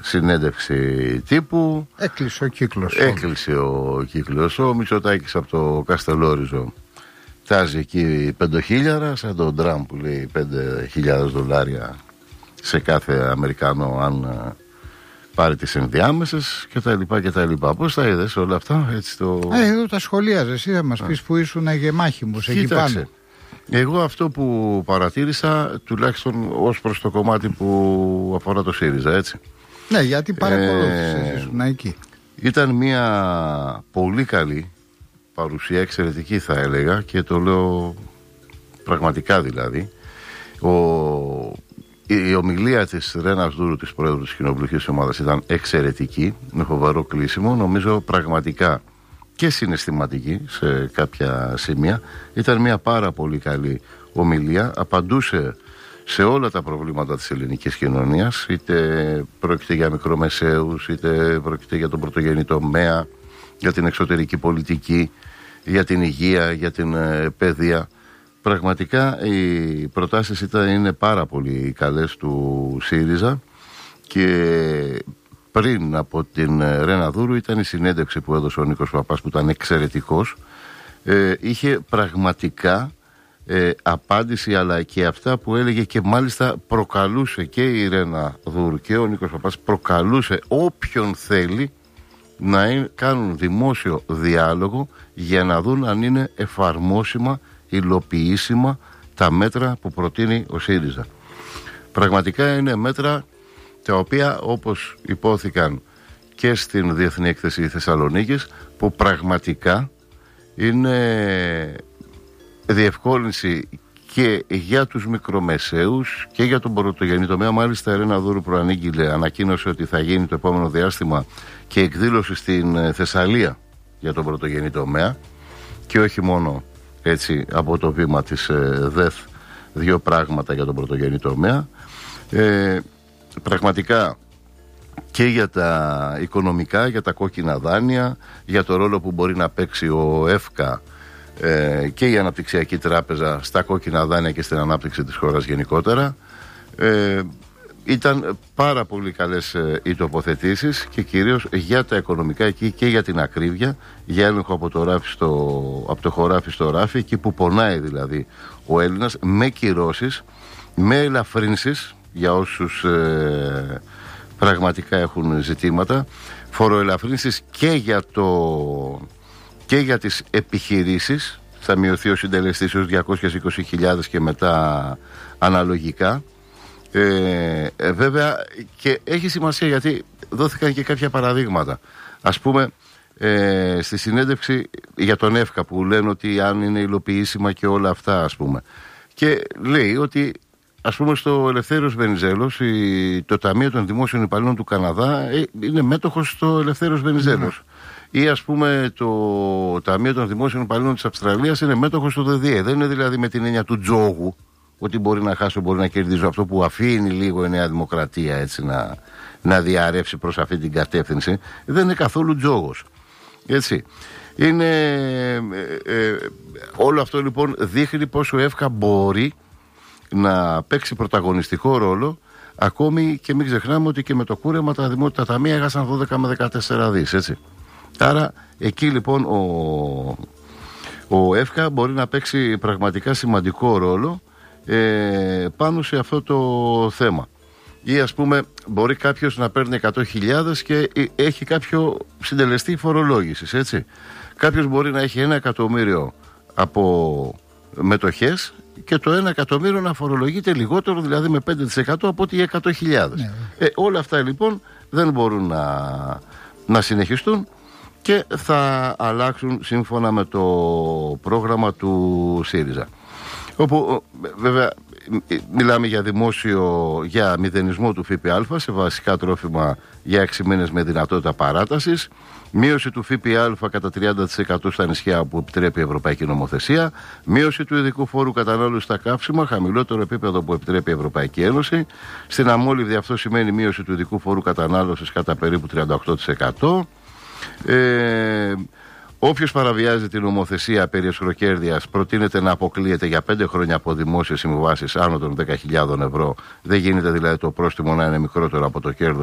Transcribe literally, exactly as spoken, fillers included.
συνέντευξη τύπου. Έκλεισε ο κύκλος. Έκλεισε ο κύκλος. Ο Μητσοτάκης από το Καστελόριζο τάζει εκεί πεντοχίλιαρα, σαν τον Τραμπ που λέει πέντε χιλιάδες δολάρια σε κάθε Αμερικάνο αν πάρει τις ενδιάμεσες και τα λοιπά και τα λοιπά. Πώς τα είδες όλα αυτά, έτσι το... Ε, εδώ τα σχολίαζε, εσύ θα μας πεις που ήσουν γεμάχημος εκεί πάνω. Εγώ αυτό που παρατήρησα, τουλάχιστον ως προς το κομμάτι που αφορά το ΣΥΡΙΖΑ, έτσι. Ναι, γιατί παρακολούθησες, ε, ήσουν εκεί. Ήταν μια πολύ καλή παρουσία, εξαιρετική θα έλεγα, και το λέω πραγματικά δηλαδή. Ο... Η ομιλία της Ρένας Δούρου, της Πρόεδρου της Κοινοβουλευτικής Ομάδας, ήταν εξαιρετική, με φοβερό κλείσιμο, νομίζω πραγματικά και συναισθηματική σε κάποια σημεία. Ήταν μια πάρα πολύ καλή ομιλία, απαντούσε σε όλα τα προβλήματα της ελληνικής κοινωνίας, είτε πρόκειται για μικρομεσαίους, είτε πρόκειται για τον πρωτογενή τομέα, για την εξωτερική πολιτική, για την υγεία, για την ε, παιδεία. Πραγματικά οι προτάσεις ήταν, είναι πάρα πολύ καλές του ΣΥΡΙΖΑ, και πριν από την Ρένα Δούρου ήταν η συνέντευξη που έδωσε ο Νίκος Παπάς, που ήταν εξαιρετικός. Ε, είχε πραγματικά ε, απάντηση, αλλά και αυτά που έλεγε, και μάλιστα προκαλούσε και η Ρένα Δούρου και ο Νίκος Παπάς, προκαλούσε όποιον θέλει να είναι, κάνουν δημόσιο διάλογο για να δουν αν είναι εφαρμόσιμα, υλοποιήσιμα τα μέτρα που προτείνει ο ΣΥΡΙΖΑ. Πραγματικά είναι μέτρα τα οποία, όπως υπόθηκαν και στην Διεθνή Έκθεση Θεσσαλονίκης, που πραγματικά είναι διευκόλυνση και για τους μικρομεσαίους και για τον πρωτογενή τομέα. Μάλιστα η Ρένα Δούρου προανήγγειλε, ανακοίνωσε ότι θα γίνει το επόμενο διάστημα και εκδήλωση στην Θεσσαλία για τον πρωτογενή τομέα, και όχι μόνο έτσι από το βήμα της ε, ΔΕΘ, δύο πράγματα για τον πρωτογενή τομέα. Ε, πραγματικά και για τα οικονομικά, για τα κόκκινα δάνεια, για το ρόλο που μπορεί να παίξει ο ΕΦΚΑ ε, και η Αναπτυξιακή Τράπεζα στα κόκκινα δάνεια και στην ανάπτυξη της χώρας γενικότερα. Ε, ήταν πάρα πολύ καλές ε, οι τοποθετήσεις, και κυρίως για τα οικονομικά εκεί και για την ακρίβεια, για έλεγχο από το, ράφι στο, από το χωράφι στο ράφι, εκεί που πονάει δηλαδή ο Έλληνας, με κυρώσεις, με ελαφρύνσεις για όσους ε, πραγματικά έχουν ζητήματα, φοροελαφρύνσεις και για, το, και για τις επιχειρήσεις. Θα μειωθεί ο συντελεστής ως διακόσιες είκοσι χιλιάδες και μετά αναλογικά. Ε, ε, βέβαια, και έχει σημασία γιατί δόθηκαν και κάποια παραδείγματα. Ας πούμε, ε, στη συνέντευξη για τον ΕΦΚΑ, που λένε ότι αν είναι υλοποιήσιμα και όλα αυτά, ας πούμε, και λέει ότι, ας πούμε, στο Ελευθέριος Βενιζέλος, η, το Ταμείο των Δημόσιων Υπαλλήλων του Καναδά ε, είναι μέτοχος στο Ελευθέριος Βενιζέλος. Mm. Ή, ας πούμε, το Ταμείο των Δημόσιων Υπαλλήλων της Αυστραλίας είναι μέτοχος στο ΔΔΕ. Δεν είναι δηλαδή με την έννοια του τζόγου, ότι μπορεί να χάσω, μπορεί να κερδίζω, αυτό που αφήνει λίγο η Νέα Δημοκρατία έτσι να, να διαρρεύσει προς αυτή την κατεύθυνση. Δεν είναι καθόλου τζόγος. Έτσι. Είναι, ε, ε, όλο αυτό λοιπόν δείχνει πως ο ΕΦΚΑ μπορεί να παίξει πρωταγωνιστικό ρόλο, ακόμη και μην ξεχνάμε ότι και με το κούρεμα τα δημόσια ταμεία έχασαν δώδεκα με δεκατέσσερα δις, έτσι. Άρα εκεί λοιπόν ο, ο ΕΦΚΑ μπορεί να παίξει πραγματικά σημαντικό ρόλο ε, πάνω σε αυτό το θέμα. Ή, ας πούμε, μπορεί κάποιος να παίρνει εκατό χιλιάδες και έχει κάποιο συντελεστή φορολόγησης, έτσι. Κάποιος μπορεί να έχει ένα εκατομμύριο από μετοχές και το ένα εκατομμύριο να φορολογείται λιγότερο, δηλαδή με πέντε τοις εκατό από ότι οι εκατό χιλιάδες. Ναι. Ε, όλα αυτά λοιπόν δεν μπορούν να, να συνεχιστούν και θα αλλάξουν σύμφωνα με το πρόγραμμα του ΣΥΡΙΖΑ. Όπου βέβαια μιλάμε για δημόσιο, για μηδενισμό του ΦΠΑ σε βασικά τρόφιμα για έξι μήνες με δυνατότητα παράτασης, μείωση του ΦΠΑ κατά τριάντα τοις εκατό στα νησιά που επιτρέπει η Ευρωπαϊκή Νομοθεσία, μείωση του ειδικού φόρου κατανάλωσης στα καύσιμα, χαμηλότερο επίπεδο που επιτρέπει η Ευρωπαϊκή Ένωση. Στην αμόλυβδη αυτό σημαίνει μείωση του ειδικού φόρου κατανάλωσης κατά περίπου τριάντα οκτώ τοις εκατό. Ε, Όποιος παραβιάζει την νομοθεσία περί εσχροκέρδειας προτείνεται να αποκλείεται για πέντε χρόνια από δημόσιες συμβάσεις άνω των δέκα χιλιάδες ευρώ. Δεν γίνεται δηλαδή το πρόστιμο να είναι μικρότερο από το κέρδος